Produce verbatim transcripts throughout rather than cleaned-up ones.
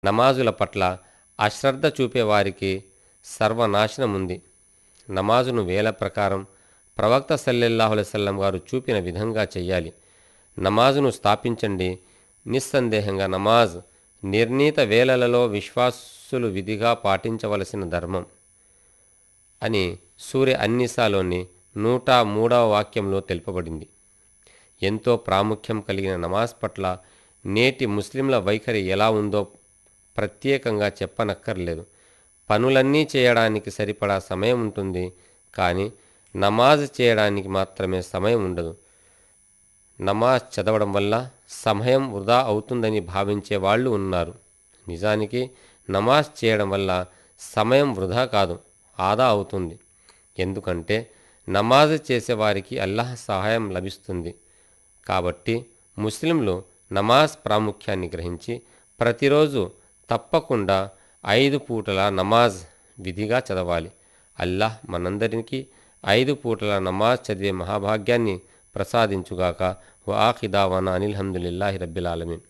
నమాజుల పట్ల అశ్రద్ధ చూపేవారికి సర్వనాశనముంది. నమాజును వేళ ప్రకారం ప్రవక్త సల్లల్లాహు అలైహి వసల్లం గారు చూపిన విధంగా చెయ్యాలి. నమాజును స్థాపించండి. నిస్సందేహంగా నమాజ్ నిర్ణీత వేళలలో విశ్వాసులు విధిగా పాటించవలసిన ధర్మం అని సూర్య అన్నిసాలోని నూట మూడవ వాక్యంలో తెలుపబడింది. ఎంతో ప్రాముఖ్యం కలిగిన నమాజ్ పట్ల నేటి ముస్లింల వైఖరి ఎలా ఉందో ప్రత్యేకంగా చెప్పనక్కర్లేదు. పనులన్నీ చేయడానికి సరిపడా సమయం ఉంటుంది, కానీ నమాజ్ చేయడానికి మాత్రమే సమయం ఉండదు. నమాజ్ చదవడం వల్ల సమయం వృధా అవుతుందని భావించే వాళ్ళు ఉన్నారు. నిజానికి నమాజ్ చేయడం వల్ల సమయం వృధా కాదు, ఆదా అవుతుంది. ఎందుకంటే నమాజ్ చేసేవారికి అల్లాహ్ సహాయం లభిస్తుంది. కాబట్టి ముస్లింలు నమాజ్ ప్రాముఖ్యాన్ని గ్రహించి ప్రతిరోజు తప్పకుండా ఐదు పూటల నమాజ్ విధిగా చదవాలి. అల్లాహ్ మనందరికీ ఐదు పూటల నమాజ్ చదివే మహాభాగ్యాన్ని ప్రసాదించుగాక. వ ఆఖిరు దావానా అనిల్ హమ్దులిల్లాహి రబ్బిల్ ఆలమీన్.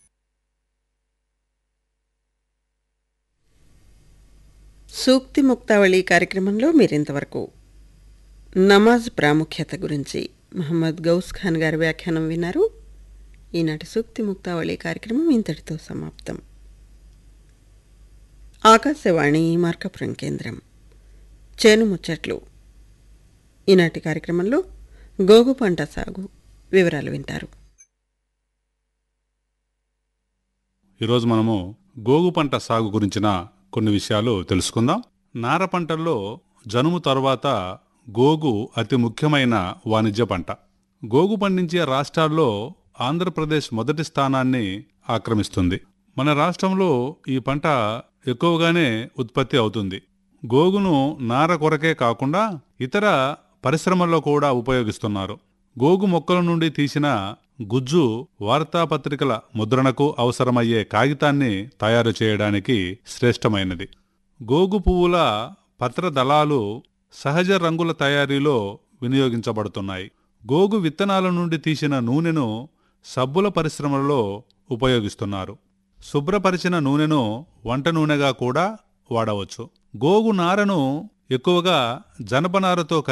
సూక్తి ముక్తావళి కార్యక్రమంలో మీరింతవరకు నమాజ్ ప్రాముఖ్యత గురించి మహమ్మద్ గౌస్ ఖాన్ గారి వ్యాఖ్యానం విన్నారు. ఈనాటి సూక్తి ముక్తావళి కార్యక్రమం ఇంతటితో సమాప్తం. ఆకాశవాణి మార్కపురం కేంద్రం. చేను ముచ్చట్లు. ఈనాటి కార్యక్రమంలో గోగు పంట సాగు వివరాలు వింటారు. ఈరోజు మనము గోగు పంట సాగు గురించిన కొన్ని విషయాలు తెలుసుకుందాం. నార పంటల్లో జనుము తర్వాత గోగు అతి ముఖ్యమైన వాణిజ్య పంట. గోగు పండించే రాష్ట్రాల్లో ఆంధ్రప్రదేశ్ మొదటి స్థానాన్ని ఆక్రమిస్తుంది. మన రాష్ట్రంలో ఈ పంట ఎక్కువగానే ఉత్పత్తి అవుతుంది. గోగును నార కొరకే కాకుండా ఇతర పరిశ్రమల్లో కూడా ఉపయోగిస్తున్నారు. గోగు మొక్కల నుండి తీసిన గుజ్జు వార్తాపత్రికల ముద్రణకు అవసరమయ్యే కాగితాన్ని తయారు చేయడానికి శ్రేష్టమైనది. గోగు పువ్వుల పత్రదళాలు సహజ రంగుల తయారీలో వినియోగించబడుతున్నాయి. గోగు విత్తనాల నుండి తీసిన నూనెను సబ్బుల పరిశ్రమలలో ఉపయోగిస్తున్నారు. శుభ్రపరిచిన నూనెను వంట నూనెగా కూడా వాడవచ్చు. గోగు నారను ఎక్కువగా జనపనారతో